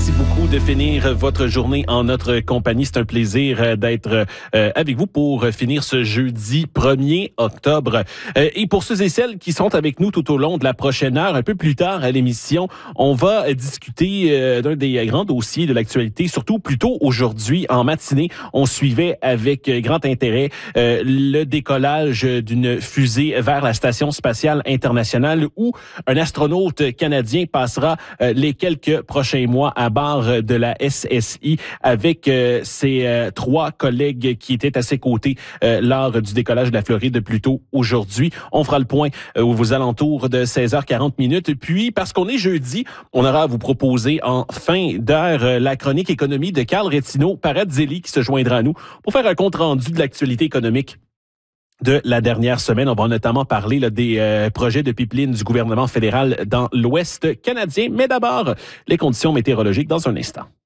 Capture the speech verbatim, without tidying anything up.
Merci beaucoup de finir votre journée en notre compagnie. C'est un plaisir d'être euh, avec vous pour finir ce jeudi premier octobre. Euh, et pour ceux et celles qui sont avec nous tout au long de la prochaine heure, un peu plus tard à l'émission, on va discuter euh, d'un des grands dossiers de l'actualité, surtout plus tôt aujourd'hui en matinée. On suivait avec grand intérêt euh, le décollage d'une fusée vers la Station spatiale internationale où un astronaute canadien passera euh, les quelques prochains mois à bord de la S S I avec euh, ses euh, trois collègues qui étaient à ses côtés euh, lors du décollage de la Floride plus tôt aujourd'hui. On fera le point euh, aux alentours de seize heures quarante minutes. Puis, parce qu'on est jeudi, on aura à vous proposer en fin d'heure euh, la chronique économie de Carl Retino Paradzelli qui se joindra à nous pour faire un compte-rendu de l'actualité économique de la dernière semaine. On va notamment parler là, des euh, projets de pipeline du gouvernement fédéral dans l'Ouest canadien. Mais d'abord, les conditions météorologiques dans un instant.